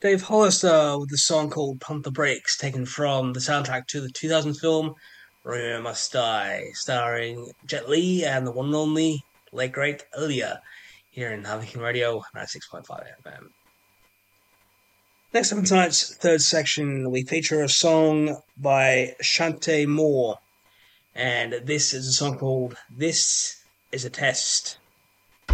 Dave Hollister with the song called Pump the Brakes, taken from the soundtrack to the 2000 film Romeo Must Die, starring Jet Li and the one and only late great Aaliyah, here in Hurricane Radio 96.5 FM. Next up in tonight's third section, we feature a song by Shante Moore, and this is a song called This is a Test.